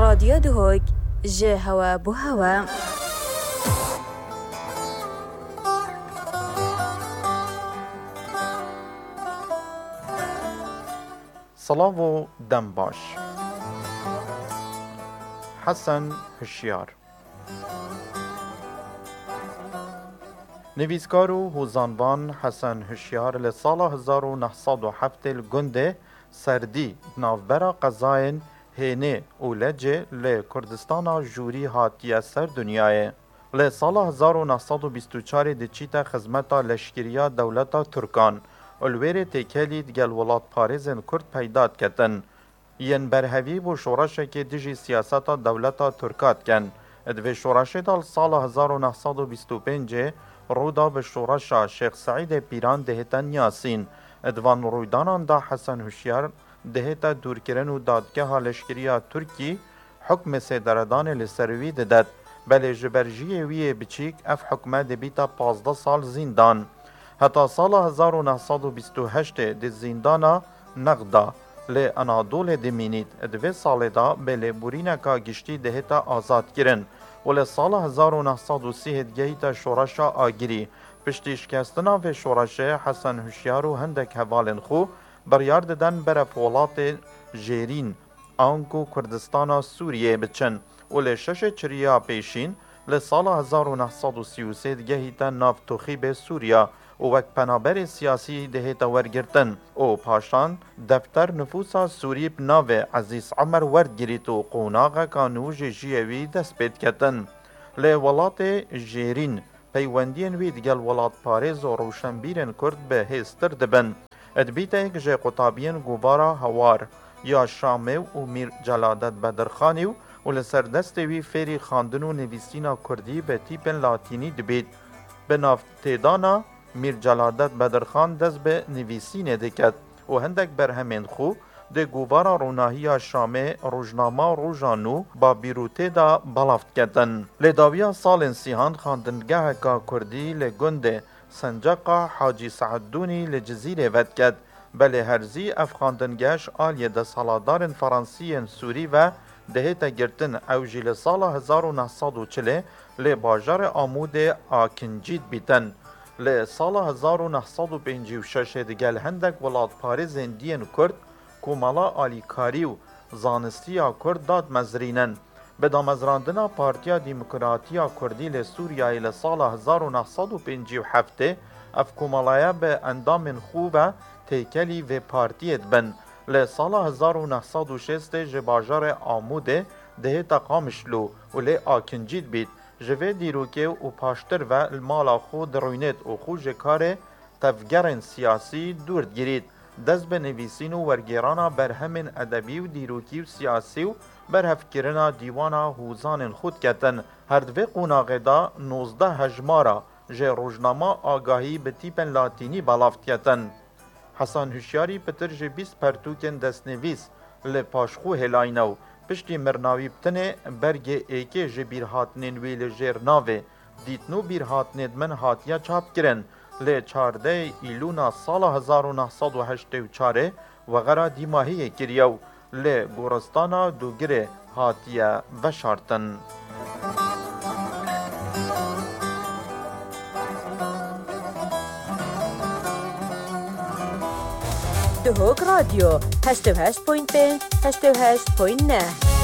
رادیو دهوک جه هوا بو هوا سلاو و دم باش. حسن هشیار نویسکار و هوزانبان حسن هشیار لسال 1907 گنده سردی ناوبرا قزاین هینه و لجه لکردستان جوری هاتیه سر دنیای. لسال 1924 دچیتا خزمتا لشکریا دولتا ترکان الویر تکلید گل ولات پارزن کرد پیداد کتن. ین برهوی و شورش که دیجی سیاستا دولتا ترکات کن. ادوی شورش دال سال 1925 رودا به شورش شیخ سعید پیران دهتن یاسین. ادوان رویدانان دا حسن هشیار دهتا دورکرن و دادگاه لشکریا ترکی حکم سیدردان لسروی ددد. بله جبرجی وی بچیک اف حکمه دبیتا 15 سال زندان. حتی سال 1928 د زندانا نقدا لی انادول دمینید ادوی سال دا بله بورینکا گشتی دهتا آزاد کرن ولی سال 1930 گهیتا شورشا آگیری پشتی شکستنا و شورش حسن هشیار و هندک حوالن خو بریار ددن برف ولات جیرین آنکو کردستان سوریه بچن ولی شش چریا پیشین لسال 1933 گهیتا نافتوخی به سوریا و وک پنابر سیاسی دهیتا ورگرتن او پاشان دفتر نفوسا سوری بناو عزیز عمر ورگریت و قوناغ کانوج جیوی دست بید کتن. لی ولات جیرین پیوندین وی دگل ولات پارز و روشنبیرن کرد به هستر دبن. ادبیت ایک جه قطابین گوبارا هوار یا شامو و میر جلادت بدرخانیو و لسر دست وی فیری خاندن و نویسینا کردی به تیپن لاتینی دبید. به نافتیدانا میر جلادت بدرخان دست به نویسینه دکت و هندک برهمین خو ده گوبارا روناهی شامه روزنامه روزانو با بیروته دا بلافت کتن. لداویا سال سیهان خاندنگاه که کردی لگنده سنجاقا حاجی سعدونی لجزیره ود کت بله هرزی اف خاندنگاش آلیه ده سالادارن فرانسیین سوری و دهیتا گرتن او جیل سال 1940 لی باجار آمود آکنجید بیتن. لی سال 1956 دگل هندک ولاد پارزین دین کرد کومالا آلیکاری و زانستیا کرد داد مزرینن. به دامزراندنا پارتیا دیموکراتیا کردی لی سوریای لی سال 1957 اف کومالaya به اندام خوب تیکلی و پارتیت بن. لی سال 1960 جباجار آموده دهیتا قامشلو و لی آکنجید بید. جوه دیروکه و پاشتر و المالا خود روینت و خود جکار تفگرن سیاسی دورد گیرید. دست به نویسین و ورگیرانا برهمن ادبی و دیروکی و سیاسی و برهفکرنا دیوانا هوزان خود کتن. هر دوی قوناغه دا 19 هجمارا جه روزنامه آگاهی به تیپن لاتینی بلافت کتن. حسن هشیاری پتر جه 20 پرتوکن دست نویس لپاشخو هلاینو پشتی مرناوی بتنه برگ ایکه جه بیر هاتنین ویل جیر ناوه دیتنو بیر هاتنید من هاتیا چاپ کرن لی 14 ایلونا سال 1984 وغیره دیماهی کریو لی گورستانا دوگره هاتیا وشارتن. دهوک رادیو 88.5 88.9